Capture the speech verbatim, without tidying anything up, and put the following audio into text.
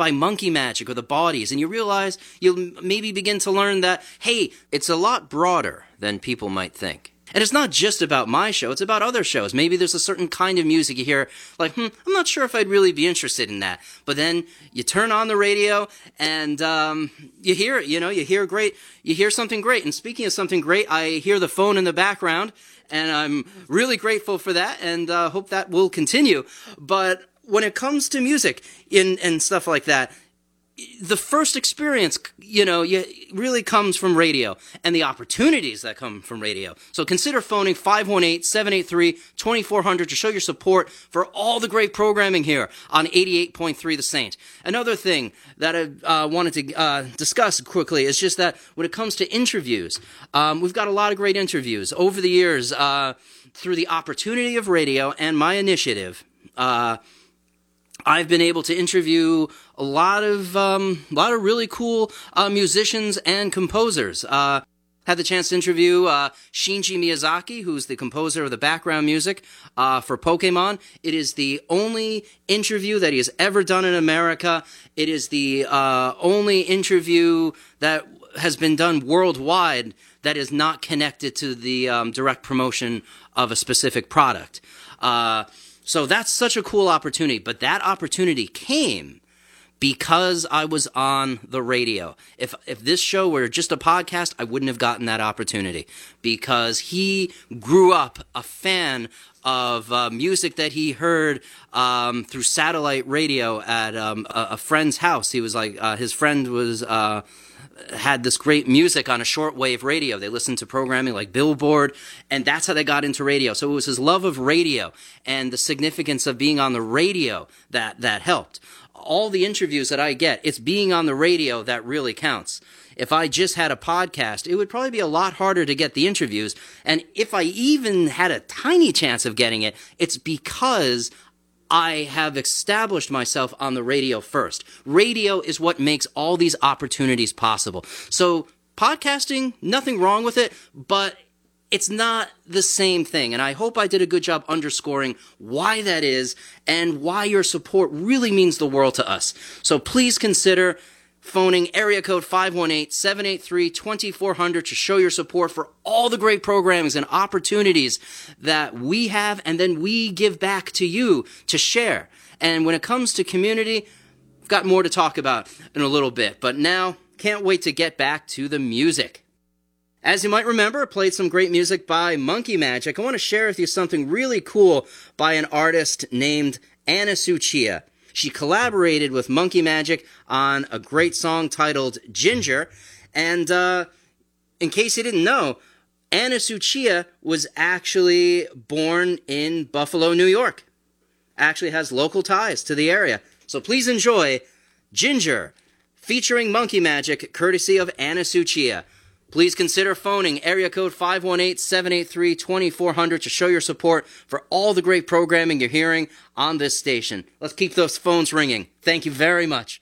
by Monkey Magic or the Bodies, and you realize you'll maybe begin to learn that, hey, it's a lot broader than people might think. And it's not just about my show, it's about other shows. Maybe there's a certain kind of music you hear, like, hmm, I'm not sure if I'd really be interested in that. But then you turn on the radio and um, you hear it, you know, you hear great, you hear something great. And speaking of something great, I hear the phone in the background, and I'm really grateful for that, and uh, hope that will continue. But when it comes to music and, and stuff like that, the first experience, you know, you, really comes from radio and the opportunities that come from radio. So consider phoning five one eight, seven eight three, two four zero zero to show your support for all the great programming here on eighty-eight point three The Saint. Another thing that I uh, wanted to uh, discuss quickly is just that when it comes to interviews, um, we've got a lot of great interviews over the years uh, through the opportunity of radio and my initiative. Uh, I've been able to interview a lot of um, a lot of really cool uh, musicians and composers. Uh, had the chance to interview uh, Shinji Miyazaki, who's the composer of the background music uh, for Pokemon. It is the only interview that he has ever done in America. It is the uh, only interview that has been done worldwide that is not connected to the um, direct promotion of a specific product. Uh, So that's such a cool opportunity, but that opportunity came because I was on the radio. If if this show were just a podcast, I wouldn't have gotten that opportunity, because he grew up a fan of uh, music that he heard um, through satellite radio at um, a, a friend's house. He was like, uh, his friend was... Uh, had this great music on a shortwave radio. They listened to programming like Billboard, and that's how they got into radio. So it was his love of radio and the significance of being on the radio that, that helped. All the interviews that I get, it's being on the radio that really counts. If I just had a podcast, it would probably be a lot harder to get the interviews. And if I even had a tiny chance of getting it, it's because I have established myself on the radio first. Radio is what makes all these opportunities possible. So podcasting, nothing wrong with it, but it's not the same thing. And I hope I did a good job underscoring why that is and why your support really means the world to us. So please consider phoning area code five one eight, seven eight three, two four zero zero to show your support for all the great programs and opportunities that we have, and then we give back to you to share. And when it comes to community, I've got more to talk about in a little bit, but now can't wait to get back to the music. As you might remember, I played some great music by Monkey Magic. I want to share with you something really cool by an artist named Anna Tsuchiya. She collaborated with Monkey Magic on a great song titled Ginger. And uh, in case you didn't know, Anna Tsuchiya was actually born in Buffalo, New York. Actually has local ties to the area. So please enjoy Ginger, featuring Monkey Magic, courtesy of Anna Tsuchiya. Please consider phoning area code five one eight, seven eight three, two four zero zero to show your support for all the great programming you're hearing on this station. Let's keep those phones ringing. Thank you very much.